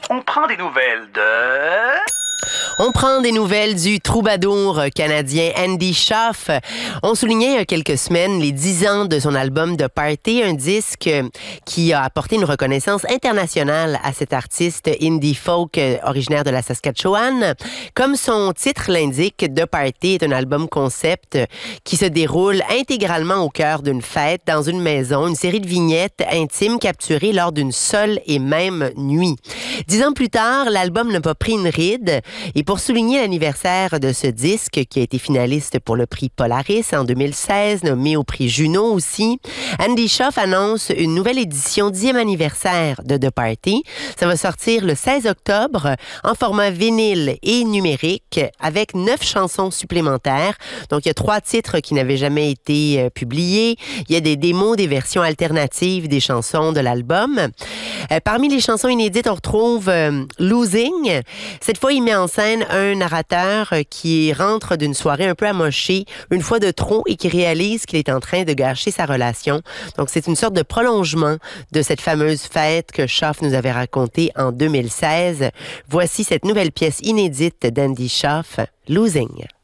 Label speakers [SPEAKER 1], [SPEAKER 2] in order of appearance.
[SPEAKER 1] On prend des nouvelles de...
[SPEAKER 2] On prend des nouvelles du troubadour canadien Andy Schaaf. On soulignait il y a quelques semaines les 10 ans de son album The Party, un disque qui a apporté une reconnaissance internationale à cet artiste indie folk originaire de la Saskatchewan. Comme son titre l'indique, The Party est un album concept qui se déroule intégralement au cœur d'une fête dans une maison, une série de vignettes intimes capturées lors d'une seule et même nuit. 10 ans plus tard, l'album n'a pas pris une ride. Et pour souligner l'anniversaire de ce disque, qui a été finaliste pour le prix Polaris en 2016, nommé au prix Juno aussi, Andy Schaaf annonce une nouvelle édition 10e anniversaire de The Party. Ça va sortir le 16 octobre en format vinyle et numérique avec 9 chansons supplémentaires. Donc, il y a 3 titres qui n'avaient jamais été publiés. Il y a des démos, des versions alternatives des chansons de l'album. Parmi les chansons inédites, on retrouve Losing. Cette fois, il met en scène un narrateur qui rentre d'une soirée un peu amochée, une fois de trop, et qui réalise qu'il est en train de gâcher sa relation. Donc, c'est une sorte de prolongement de cette fameuse fête que Schaaf nous avait racontée en 2016. Voici cette nouvelle pièce inédite d'Andy Schaaf, Losing.